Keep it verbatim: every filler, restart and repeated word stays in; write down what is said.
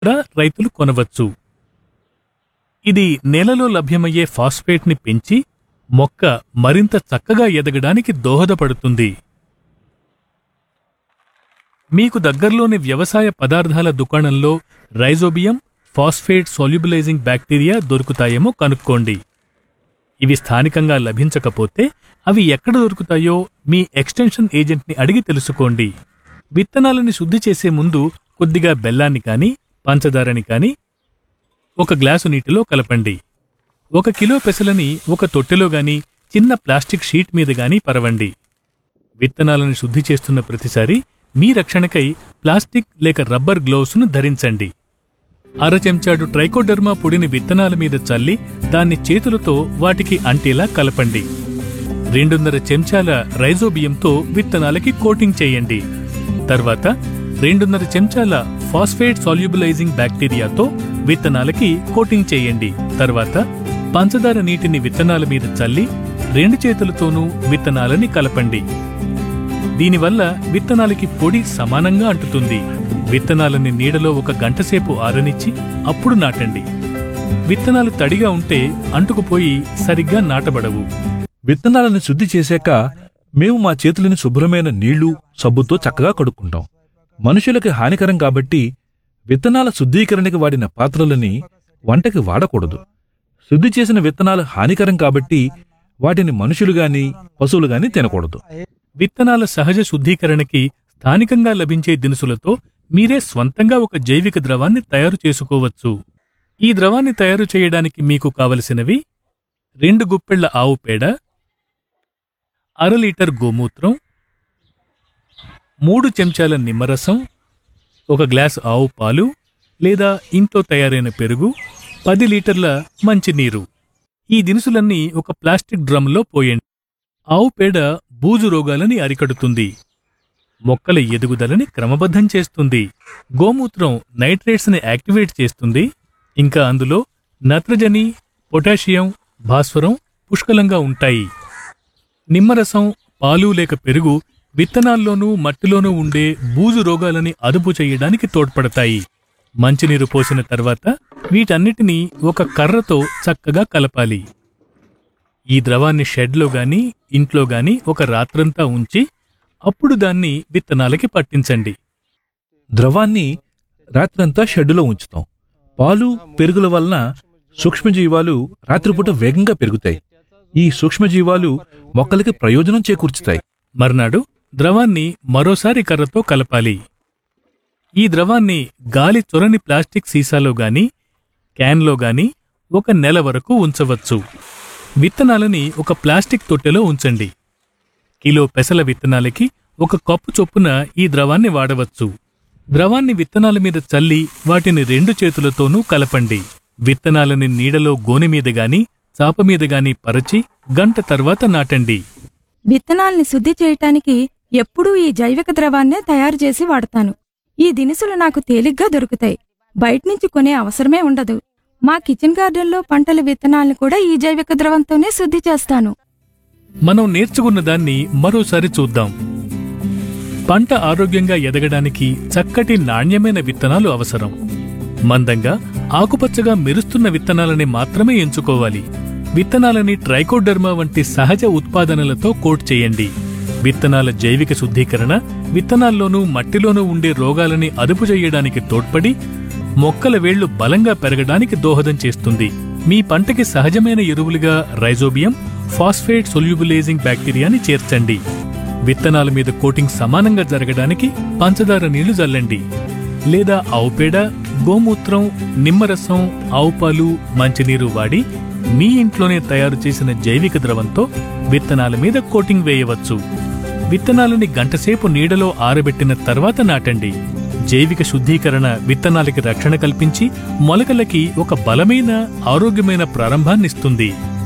కూడా రైతులు కొనవచ్చు. ఇది నేలలో లభ్యమయ్యే ఫాస్ఫేట్ని పెంచి మొక్క మరింత చక్కగా ఎదగడానికి దోహదపడుతుంది. మీకు దగ్గర్లోని వ్యవసాయ పదార్థాల దుకాణంలో రైజోబియం ఫాస్ఫేట్ సోల్యుబిలైజింగ్ బ్యాక్టీరియా దొరుకుతాయేమో కనుక్కోండి. ఇవి స్థానికంగా లభించకపోతే అవి ఎక్కడ దొరుకుతాయో మీ ఎక్స్టెన్షన్ ఏజెంట్ని అడిగి తెలుసుకోండి. విత్తనాలని శుద్ధి చేసే ముందు కొద్దిగా బెల్లాన్ని కాని పంచదారని కాని ఒక గ్లాసు నీటిలో కలపండి. ఒక కిలో పెసలని ఒక తొట్టెలో గాని చిన్న ప్లాస్టిక్ షీట్ మీద గాని పరవండి. విత్తనాలను శుద్ధి చేస్తున్న ప్రతిసారి మీ రక్షణకై ప్లాస్టిక్ లేక రబ్బర్ గ్లోవ్స్ను ధరించండి. అర చెంచాడు ట్రైకోడెర్మా పొడిని విత్తనాల మీద చల్లి దాన్ని చేతులతో వాటికి అంటేలా కలపండి. రెండున్నర చెంచాల రైజోబియంతో విత్తనాలకి కోటింగ్ చేయండి. తర్వాత రెండున్నర చెంచాల ఫాస్ఫేట్ సాల్యుబిలైజింగ్ బ్యాక్టీరియాతో విత్తనాలకి కోటింగ్ చేయండి. తర్వాత పంచదార నీటిని విత్తనాల మీద చల్లి రెండు చేతులతోనూ విత్తనాలని కలపండి. దీనివల్ల విత్తనాలకి పొడి సమానంగా అంటుతుంది. విత్తనాలని నీడలో ఒక గంటసేపు ఆరనిచ్చి అప్పుడు నాటండి. విత్తనాలు తడిగా ఉంటే అంటుకుపోయి సరిగ్గా నాటబడవు. విత్తనాలను శుద్ధి చేశాక మేము మా చేతులని శుభ్రమైన నీళ్లు సబ్బుతో చక్కగా కడుక్కుంటాం. మనుషులకి హానికరం కాబట్టి విత్తనాల శుద్ధీకరణకి వాడిన పాత్రలని వంటకి వాడకూడదు. శుద్ధి చేసిన విత్తనాలు హానికరం కాబట్టి వాటిని మనుషులుగాని పశువులుగాని తినకూడదు. విత్తనాల సహజ శుద్ధీకరణకి స్థానికంగా లభించే దినుసులతో మీరే స్వంతంగా ఒక జైవిక ద్రవాన్ని తయారు చేసుకోవచ్చు. ఈ ద్రవాన్ని తయారు చేయడానికి మీకు కావలసినవి రెండు గుప్పెళ్ల ఆవు పేడ, అర లీటర్ గోమూత్రం, మూడు చెంచాల నిమ్మరసం, ఒక గ్లాసు ఆవు పాలు లేదా ఇంట్లో తయారైన పెరుగు, పది లీటర్ల మంచినీరు. ఈ దినుసులన్నీ ఒక ప్లాస్టిక్ డ్రమ్లో పోయండి. ఆవు పేడ బూజు రోగాలని అరికడుతుంది, మొక్కల ఎదుగుదలని క్రమబద్ధం చేస్తుంది. గోమూత్రం నైట్రేట్స్ని యాక్టివేట్ చేస్తుంది. ఇంకా అందులో నత్రజని, పొటాషియం, భాస్వరం పుష్కలంగా ఉంటాయి. నిమ్మరసం, పాలు లేక పెరుగు విత్తనాల్లోనూ మట్టిలోనూ ఉండే బూజు రోగాలని అదుపు చేయడానికి తోడ్పడతాయి. మంచినీరు పోసిన తర్వాత వీటన్నిటినీ ఒక కర్రతో చక్కగా కలపాలి. ఈ ద్రవాన్ని షెడ్లో గాని ఇంట్లో గాని ఒక రాత్రంతా ఉంచి అప్పుడు దాన్ని విత్తనాలకి పట్టించండి. ద్రవాన్ని రాత్రంతా షెడ్డులో ఉంచుతాం. పాలు పెరుగుల వలన సూక్ష్మజీవాలు రాత్రిపూట వేగంగా పెరుగుతాయి. ఈ సూక్ష్మజీవాలు మొక్కలకి ప్రయోజనం చేకూర్చుతాయి. మర్నాడు ద్రవాన్ని మరోసారి కర్రతో కలపాలి. ఈ ద్రవాన్ని గాలి చొరని ప్లాస్టిక్ సీసాలో గాని క్యాన్లో గాని ఒక నెల వరకు ఉంచవచ్చు. విత్తనాలని ఒక ప్లాస్టిక్ తొట్టెలో ఉంచండి. కిలో పెసల విత్తనాలకి ఒక కప్పు చొప్పున ఈ ద్రవాన్ని వాడవచ్చు. ద్రవాన్ని విత్తనాల మీద చల్లి వాటిని రెండు చేతులతోనూ కలపండి. విత్తనాలని నీడలో గోనెమీద గాని చాపమీద గాని పరచి గంట తర్వాత నాటండి. విత్తనాల్ని శుద్ధి చేయటానికి ఎప్పుడూ ఈ జైవిక ద్రవాన్నే తయారు చేసి వాడతాను. ఈ దినుసులు నాకు తేలిగ్గా దొరుకుతాయి. బయట్నుంచి కొనే అవసరమే ఉండదు. మా కిచెన్ గార్డెన్లో పంటల విత్తనాల్ని కూడా ఈ జైవిక ద్రవంతోనే శుద్ధి చేస్తాను. మనం నేర్చుకున్న దాన్ని మరోసారి చూద్దాం. పంట ఆరోగ్యంగా ఎదగడానికి చక్కటి నాణ్యమైన విత్తనాలు అవసరం. మందంగా ఆకుపచ్చగా మెరుస్తున్న విత్తనాలని మాత్రమే ఎంచుకోవాలి. విత్తనాలని ట్రైకోడెర్మా వంటి సహజ ఉత్పాదనలతో కోట్ చేయండి. విత్తనాల జైవిక శుద్ధీకరణ విత్తనాల్లోనూ మట్టిలోనూ ఉండే రోగాలని అదుపు చేయడానికి తోడ్పడి మొక్కల వేళ్లు బలంగా పెరగడానికి దోహదం చేస్తుంది. మీ పంటకి సహజమైన ఎరువులుగా రైజోబియం ఫాస్ఫేట్ సోల్యుబిలైజింగ్ బ్యాక్టీరియాని చేర్చండి. విత్తనాల మీద కోటింగ్ సమానంగా జరగడానికి పంచదార నీళ్లు జల్లండి. లేదా ఆవుపేడ, గోమూత్రం, నిమ్మరసం, ఆవుపాలు, మంచినీరు వాడి మీ ఇంట్లోనే తయారు చేసిన జైవిక ద్రవంతో విత్తనాల మీద కోటింగ్ వేయవచ్చు. విత్తనాలని గంటసేపు నీడలో ఆరబెట్టిన తర్వాత నాటండి. జైవిక శుద్ధీకరణ విత్తనాలకి రక్షణ కల్పించి మొలకలకి ఒక బలమైన ఆరోగ్యమైన ప్రారంభాన్నిస్తుంది.